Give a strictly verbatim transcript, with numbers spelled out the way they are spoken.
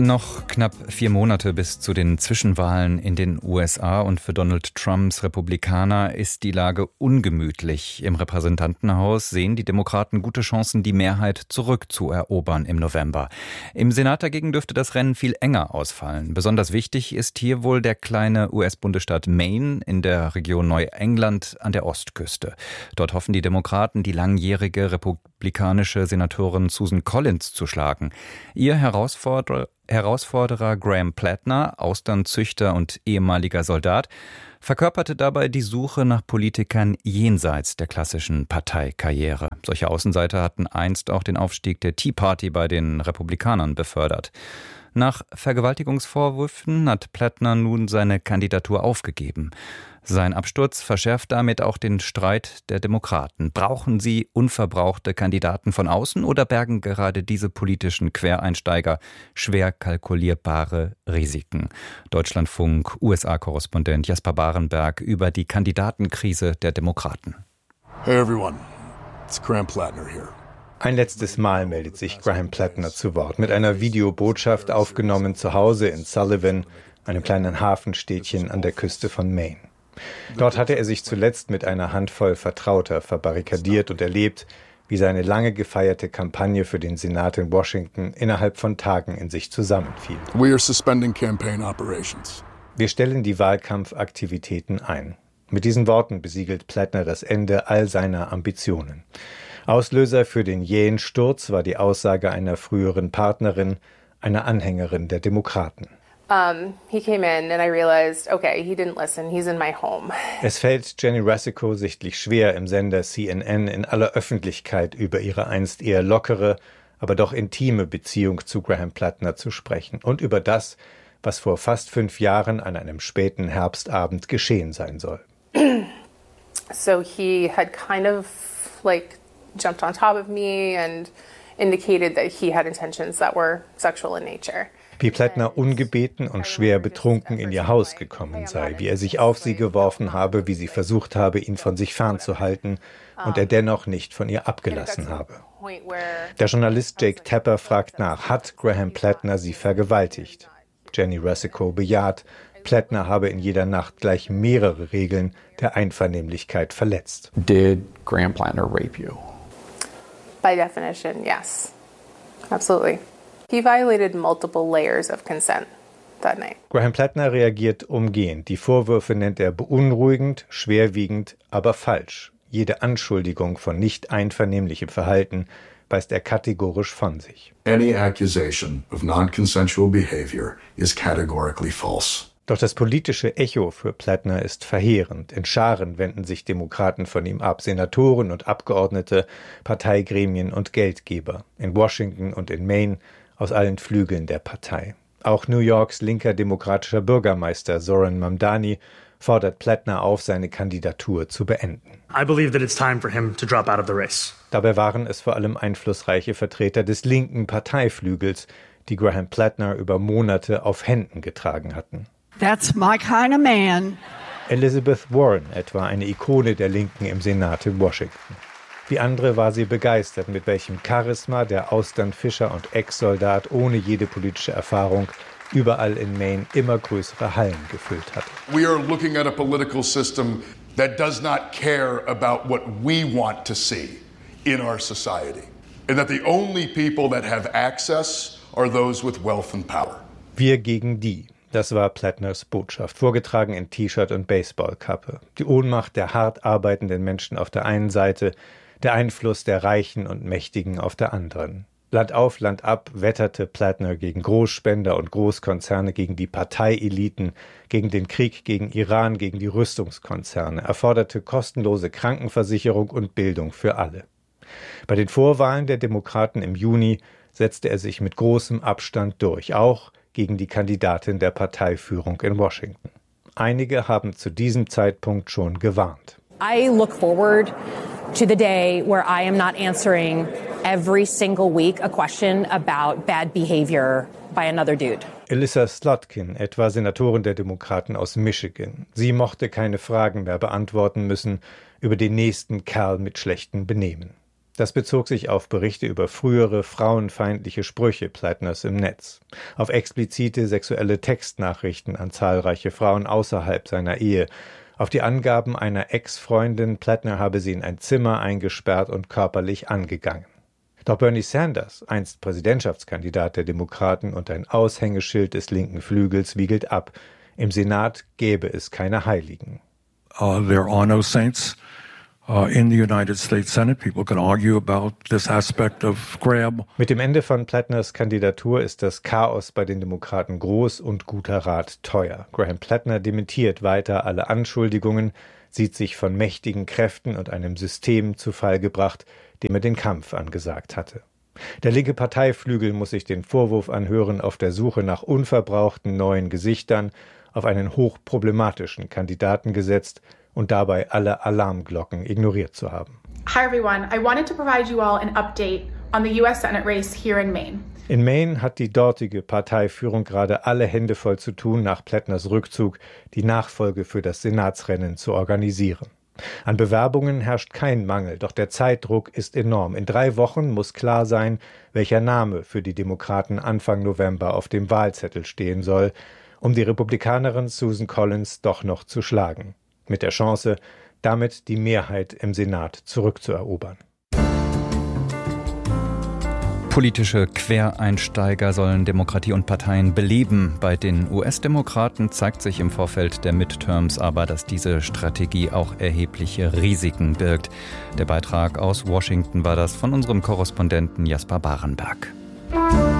Noch knapp vier Monate bis zu den Zwischenwahlen in den U S A und für Donald Trumps Republikaner ist die Lage ungemütlich. Im Repräsentantenhaus sehen die Demokraten gute Chancen, die Mehrheit zurückzuerobern im November. Im Senat dagegen dürfte das Rennen viel enger ausfallen. Besonders wichtig ist hier wohl der kleine U S-Bundesstaat Maine in der Region Neuengland an der Ostküste. Dort hoffen die Demokraten, die langjährige republikanische Senatorin Susan Collins zu schlagen. Ihr Herausforderer Herausforderer Graham Plattner, Austernzüchter und ehemaliger Soldat, verkörperte dabei die Suche nach Politikern jenseits der klassischen Parteikarriere. Solche Außenseiter hatten einst auch den Aufstieg der Tea Party bei den Republikanern befördert. Nach Vergewaltigungsvorwürfen hat Plattner nun seine Kandidatur aufgegeben. Sein Absturz verschärft damit auch den Streit der Demokraten. Brauchen sie unverbrauchte Kandidaten von außen oder bergen gerade diese politischen Quereinsteiger schwer kalkulierbare Risiken? Deutschlandfunk U S A-Korrespondent Jasper Barenberg über die Kandidatenkrise der Demokraten. Hey everyone, it's Graham Plattner here. Ein letztes Mal meldet sich Graham Plattner zu Wort, mit einer Videobotschaft aufgenommen zu Hause in Sullivan, einem kleinen Hafenstädtchen an der Küste von Maine. Dort hatte er sich zuletzt mit einer Handvoll Vertrauter verbarrikadiert und erlebt, wie seine lange gefeierte Kampagne für den Senat in Washington innerhalb von Tagen in sich zusammenfiel. We are suspending campaign operations. Wir stellen die Wahlkampfaktivitäten ein. Mit diesen Worten besiegelt Plattner das Ende all seiner Ambitionen. Auslöser für den jähen Sturz war die Aussage einer früheren Partnerin, einer Anhängerin der Demokraten. Um, he came in and I realized, okay, he didn't listen, he's in my home. Es fällt Jenny Rasico sichtlich schwer, im Sender C N N in aller Öffentlichkeit über ihre einst eher lockere, aber doch intime Beziehung zu Graham Plattner zu sprechen und über das, was vor fast fünf Jahren an einem späten Herbstabend geschehen sein soll. So he had kind of like jumped on top of me and indicated that he had intentions that were sexual in nature. Wie Plattner ungebeten und schwer betrunken in ihr Haus gekommen sei, wie er sich auf sie geworfen habe, wie sie versucht habe, ihn von sich fernzuhalten und er dennoch nicht von ihr abgelassen habe. Der Journalist Jake Tapper fragt nach, hat Graham Plattner sie vergewaltigt? Jenny Rasico bejaht, Plattner habe in jeder Nacht gleich mehrere Regeln der Einvernehmlichkeit verletzt. Did Graham Plattner rape you? By definition, yes. Absolutely. He violated multiple layers of consent that night. Graham Plattner reagiert umgehend. Die Vorwürfe nennt er beunruhigend, schwerwiegend, aber falsch. Jede Anschuldigung von nicht einvernehmlichem Verhalten weist er kategorisch von sich. Any accusation of non-consensual behavior is categorically false. Doch das politische Echo für Plattner ist verheerend. In Scharen wenden sich Demokraten von ihm ab, Senatoren und Abgeordnete, Parteigremien und Geldgeber. In Washington und in Maine aus allen Flügeln der Partei. Auch New Yorks linker demokratischer Bürgermeister Zoran Mamdani fordert Plattner auf, seine Kandidatur zu beenden. I believe that it's time for him to drop out of the race. Dabei waren es vor allem einflussreiche Vertreter des linken Parteiflügels, die Graham Plattner über Monate auf Händen getragen hatten. That's my kind of man. Elizabeth Warren etwa, eine Ikone der Linken im Senat in Washington. Wie andere war sie begeistert, mit welchem Charisma der Austernfischer und Ex-Soldat ohne jede politische Erfahrung überall in Maine immer größere Hallen gefüllt hatte. We are looking at a political system that does not care about what we want to see in our society. And that the only people that have access are those with wealth and power. Wir gegen die. Das war Plattners Botschaft, vorgetragen in T-Shirt und Baseballkappe. Die Ohnmacht der hart arbeitenden Menschen auf der einen Seite, der Einfluss der Reichen und Mächtigen auf der anderen. Land auf, Land ab wetterte Plattner gegen Großspender und Großkonzerne, gegen die Parteieliten, gegen den Krieg gegen Iran, gegen die Rüstungskonzerne. Er forderte kostenlose Krankenversicherung und Bildung für alle. Bei den Vorwahlen der Demokraten im Juni setzte er sich mit großem Abstand durch, auch gegen die Kandidatin der Parteiführung in Washington. Einige haben zu diesem Zeitpunkt schon gewarnt. I look forward to the day where I am not answering every single week a question about bad behavior by another dude. Elissa Slotkin, etwa Senatorin der Demokraten aus Michigan. Sie mochte keine Fragen mehr beantworten müssen über den nächsten Kerl mit schlechtem Benehmen. Das bezog sich auf Berichte über frühere frauenfeindliche Sprüche Platners im Netz, auf explizite sexuelle Textnachrichten an zahlreiche Frauen außerhalb seiner Ehe, auf die Angaben einer Ex-Freundin, Platner habe sie in ein Zimmer eingesperrt und körperlich angegangen. Doch Bernie Sanders, einst Präsidentschaftskandidat der Demokraten und ein Aushängeschild des linken Flügels, wiegelt ab. Im Senat gäbe es keine Heiligen. Uh, there are no saints uh, in the United States Senate. People can argue about this aspect of Graham. Mit dem Ende von Platners Kandidatur ist das Chaos bei den Demokraten groß und guter Rat teuer. Graham Platner dementiert weiter alle Anschuldigungen, sieht sich von mächtigen Kräften und einem System zu Fall gebracht, dem er den Kampf angesagt hatte. Der linke Parteiflügel muss sich den Vorwurf anhören, auf der Suche nach unverbrauchten neuen Gesichtern auf einen hochproblematischen Kandidaten gesetzt und dabei alle Alarmglocken ignoriert zu haben. Hi everyone, I wanted to provide you all an update on the U S Senate race here in Maine. In Maine hat die dortige Parteiführung gerade alle Hände voll zu tun, nach Platners Rückzug die Nachfolge für das Senatsrennen zu organisieren. An Bewerbungen herrscht kein Mangel, doch der Zeitdruck ist enorm. In drei Wochen muss klar sein, welcher Name für die Demokraten Anfang November auf dem Wahlzettel stehen soll, um die Republikanerin Susan Collins doch noch zu schlagen. Mit der Chance, damit die Mehrheit im Senat zurückzuerobern. Politische Quereinsteiger sollen Demokratie und Parteien beleben. Bei den U S-Demokraten zeigt sich im Vorfeld der Midterms aber, dass diese Strategie auch erhebliche Risiken birgt. Der Beitrag aus Washington war das von unserem Korrespondenten Jasper Barenberg.